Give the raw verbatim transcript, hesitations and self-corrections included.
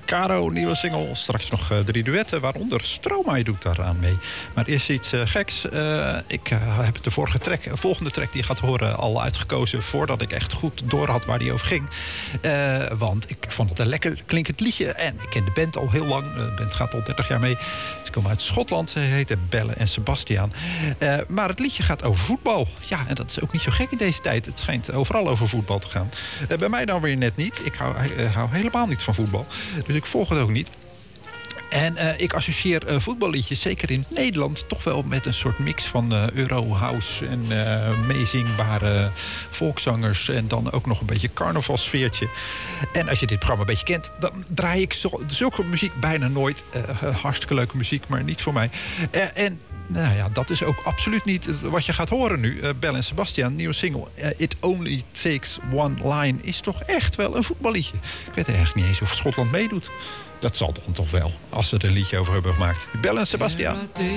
Caro, nieuwe single. Straks nog uh, drie duetten, waaronder Stromae doet daaraan mee. Maar eerst iets uh, geks. Uh, ik uh, heb de vorige track, uh, volgende track die je gaat horen al uitgekozen voordat ik echt goed door had waar die over ging. Uh, want ik vond het een lekker klinkend liedje. En ik ken de band al heel lang. De band gaat al dertig jaar mee. Ze komen uit Schotland. Ze heten Belle en Sebastian. Uh, maar het liedje gaat over voetbal. Ja, en dat is ook niet zo gek in deze tijd. Het schijnt overal over voetbal te gaan. Uh, bij mij dan weer net niet. Ik hou, uh, hou helemaal niet van voetbal. Dus ik volg het ook niet. En uh, ik associeer uh, voetballiedjes, zeker in Nederland, toch wel met een soort mix van uh, Eurohouse en uh, meezingbare volkszangers. En dan ook nog een beetje carnavalsfeertje. En als je dit programma een beetje kent, dan draai ik zo, zulke muziek bijna nooit. Uh, hartstikke leuke muziek, maar niet voor mij. Uh, en nou ja, dat is ook absoluut niet wat je gaat horen nu. Uh, Belle en Sebastian, nieuwe single. Uh, It Only Takes One Line is toch echt wel een voetballiedje. Ik weet eigenlijk niet eens of Schotland meedoet. Dat zal dan toch wel, als ze er een liedje over hebben gemaakt. Belle en Sebastian.